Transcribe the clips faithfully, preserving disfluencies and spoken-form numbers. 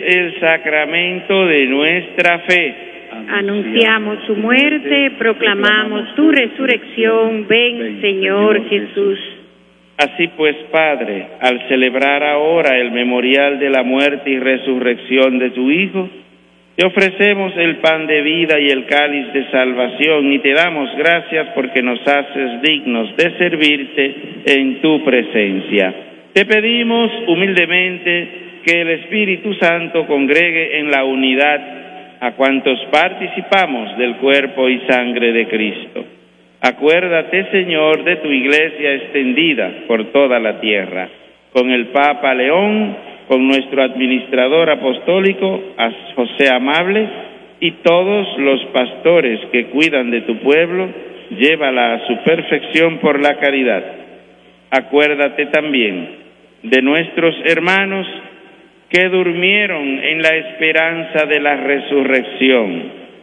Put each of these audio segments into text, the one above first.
el sacramento de nuestra fe. Anunciamos su muerte, proclamamos tu resurrección. Ven, Señor Jesús. Así pues, Padre, al celebrar ahora el memorial de la muerte y resurrección de tu Hijo, te ofrecemos el pan de vida y el cáliz de salvación y te damos gracias porque nos haces dignos de servirte en tu presencia. Te pedimos humildemente que el Espíritu Santo congregue en la unidad a cuantos participamos del cuerpo y sangre de Cristo. Acuérdate, Señor, de tu Iglesia extendida por toda la tierra, con el Papa León, con nuestro administrador apostólico, José Amable, y todos los pastores que cuidan de tu pueblo, llévala a su perfección por la caridad. Acuérdate también de nuestros hermanos que durmieron en la esperanza de la resurrección.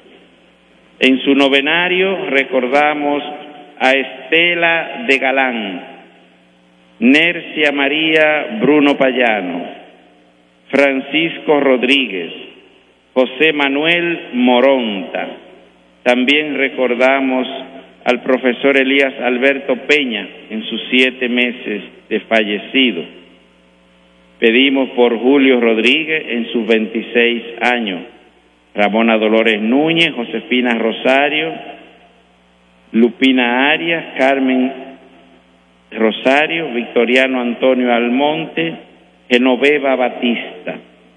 En su novenario recordamos a Estela de Galán, Nercia María Bruno Payano, Francisco Rodríguez, José Manuel Moronta. También recordamos al profesor Elías Alberto Peña en sus siete meses de fallecido. Pedimos por Julio Rodríguez en sus veintiséis años, Ramona Dolores Núñez, Josefina Rosario, Lupina Arias, Carmen Rosario, Victoriano Antonio Almonte, Genoveva Batista.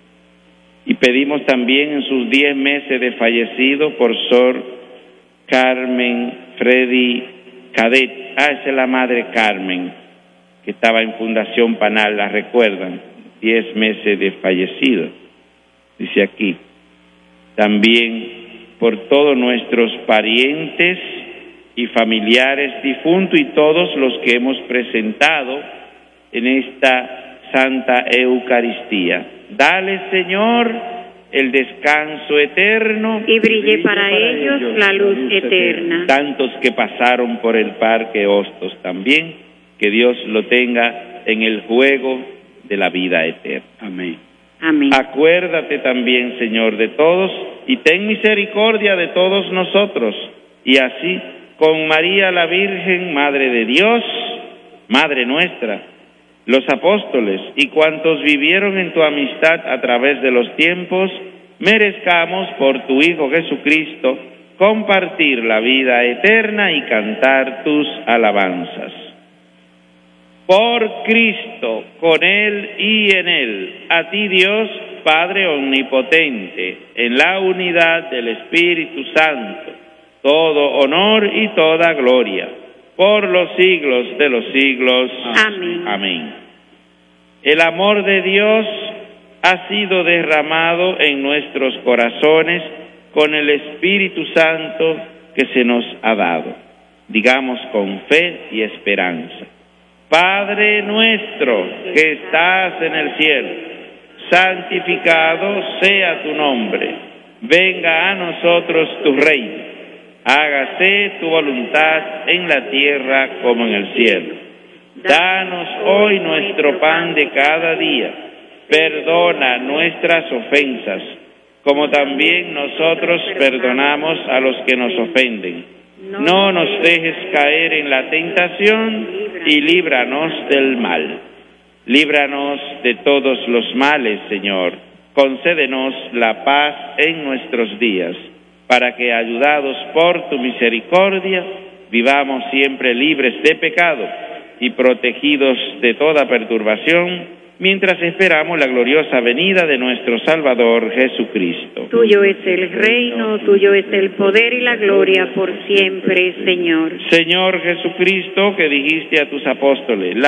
Y pedimos también en sus diez meses de fallecido por Sor Carmen Freddy Cadet. Ah, esa es la madre Carmen, que estaba en Fundación Panal, la recuerdan, diez meses de fallecido, dice aquí. También por todos nuestros parientes y familiares difuntos y todos los que hemos presentado en esta Santa Eucaristía. Dale, Señor, el descanso eterno y brille para, para ellos, ellos la luz, luz eterna. eterna. Tantos que pasaron por el Parque Hostos también, que Dios lo tenga en el juego de la vida eterna. Amén. Amén. Acuérdate también, Señor, de todos y ten misericordia de todos nosotros, y así con María la Virgen, Madre de Dios, Madre nuestra, los apóstoles y cuantos vivieron en tu amistad a través de los tiempos, merezcamos por tu Hijo Jesucristo compartir la vida eterna y cantar tus alabanzas. Por Cristo, con Él y en Él, a ti Dios, Padre omnipotente, en la unidad del Espíritu Santo, todo honor y toda gloria, por los siglos de los siglos. Amén. Amén. El amor de Dios ha sido derramado en nuestros corazones con el Espíritu Santo que se nos ha dado. Digamos con fe y esperanza. Padre nuestro que estás en el cielo, santificado sea tu nombre. Venga a nosotros tu reino. Hágase tu voluntad en la tierra como en el cielo. Danos hoy nuestro pan de cada día. Perdona nuestras ofensas, como también nosotros perdonamos a los que nos ofenden. No nos dejes caer en la tentación y líbranos del mal. Líbranos de todos los males, Señor. Concédenos la paz en nuestros días, para que, ayudados por tu misericordia, vivamos siempre libres de pecado y protegidos de toda perturbación, mientras esperamos la gloriosa venida de nuestro Salvador Jesucristo. Tuyo es el reino, tuyo es el poder y la gloria por siempre, Señor. Señor Jesucristo, que dijiste a tus apóstoles, la